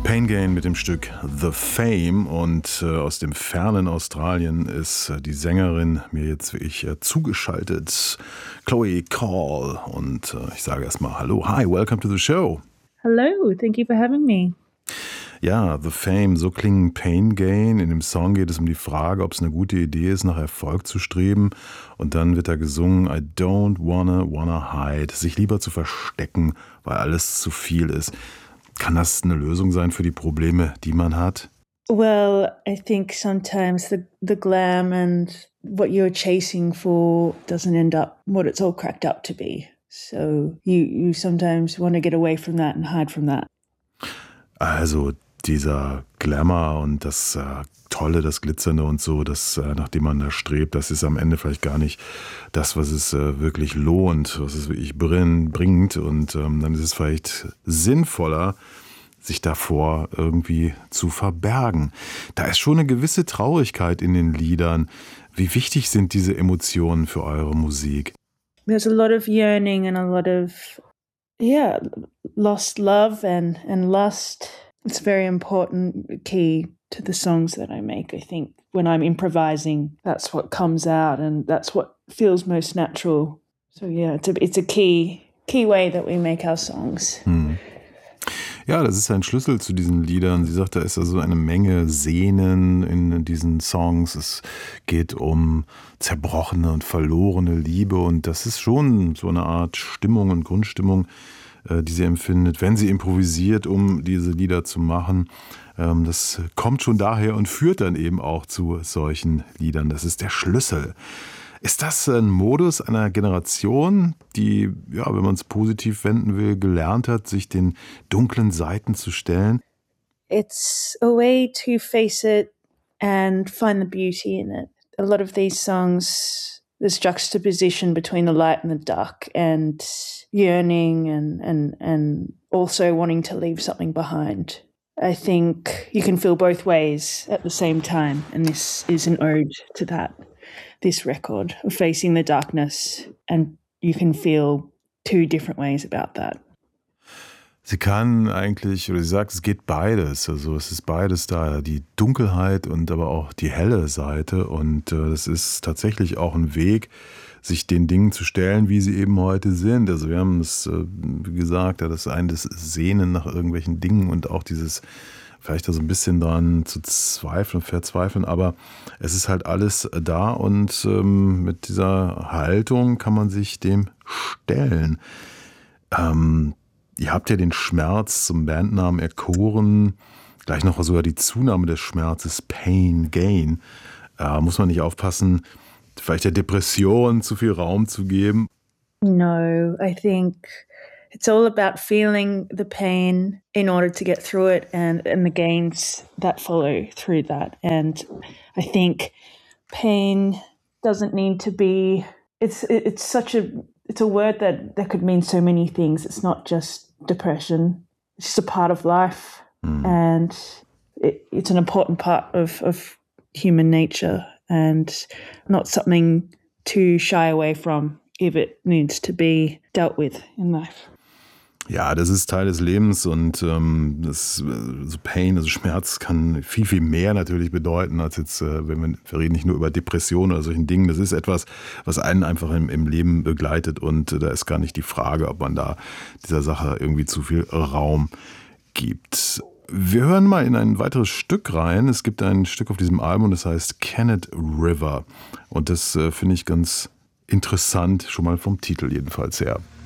Pain Gain mit dem Stück The Fame, und aus dem fernen Australien ist die Sängerin mir jetzt wirklich zugeschaltet, Chloe Call, und ich sage erstmal Hallo, hi, welcome to the show. Hello, thank you for having me. Ja, The Fame, so klingen Pain Gain. In dem Song geht es um die Frage, ob es eine gute Idee ist, nach Erfolg zu streben, und dann wird da gesungen, I don't wanna hide, sich lieber zu verstecken, weil alles zu viel ist. Kann das eine Lösung sein für die Probleme, die man hat? Well, I think sometimes the glam and what you're chasing for doesn't end up what it's all cracked up to be. So you sometimes want to get away from that and hide from that. Also dieser Glamour und das Tolle, das Glitzernde und so, das, nach dem man da strebt, das ist am Ende vielleicht gar nicht das, was es wirklich lohnt, was es wirklich bringt. Und dann ist es vielleicht sinnvoller, sich davor irgendwie zu verbergen. Da ist schon eine gewisse Traurigkeit in den Liedern. Wie wichtig sind diese Emotionen für eure Musik? There's a lot of yearning and a lot of, lost love and lust. It's a very important key to the songs that I make. I think when I'm improvising, that's what comes out and that's what feels most natural. So yeah, it's a key way that we make our songs. Ja, das ist ein Schlüssel zu diesen Liedern. Sie sagt, da ist also eine Menge Sehnen in diesen Songs. Es geht um zerbrochene und verlorene Liebe, und das ist schon so eine Art Stimmung und Grundstimmung, die sie empfindet, wenn sie improvisiert, um diese Lieder zu machen. Das kommt schon daher und führt dann eben auch zu solchen Liedern. Das ist der Schlüssel. Ist das ein Modus einer Generation, die, ja, wenn man es positiv wenden will, gelernt hat, sich den dunklen Seiten zu stellen? It's a way to face it and find the beauty in it. A lot of these songs, there's juxtaposition between the light and the dark, and yearning and also wanting to leave something behind. I think you can feel both ways at the same time, and this is an ode to that. This record of facing the darkness, and you can feel two different ways about that. Sie kann eigentlich, oder sie sagt, es geht beides. Also es ist beides da, die Dunkelheit und aber auch die helle Seite. Und das ist tatsächlich auch ein Weg, sich den Dingen zu stellen, wie sie eben heute sind. Also wir haben es, wie gesagt, das eine, das Sehnen nach irgendwelchen Dingen und auch dieses vielleicht da so ein bisschen dran zu zweifeln, verzweifeln, aber es ist halt alles da, und mit dieser Haltung kann man sich dem stellen. Ihr habt ja den Schmerz zum Bandnamen erkoren, gleich noch sogar die Zunahme des Schmerzes, Pain Gain. Muss man nicht aufpassen, vielleicht der Depression zu viel Raum zu geben? No, I think it's all about feeling the pain in order to get through it, and the gains that follow through that. And I think pain doesn't need to be, it's a word that could mean so many things. It's not just depression. It's just a part of life. And it's an important part of human nature, and not something to shy away from if it needs to be dealt with in life. Ja, das ist Teil des Lebens, und das Pain, also Schmerz, kann viel, viel mehr natürlich bedeuten, als jetzt, wir reden nicht nur über Depressionen oder solchen Dingen. Das ist etwas, was einen einfach im Leben begleitet, und da ist gar nicht die Frage, ob man da dieser Sache irgendwie zu viel Raum gibt. Wir hören mal in ein weiteres Stück rein. Es gibt ein Stück auf diesem Album, das heißt Kennet River, und das finde ich ganz interessant, schon mal vom Titel jedenfalls her.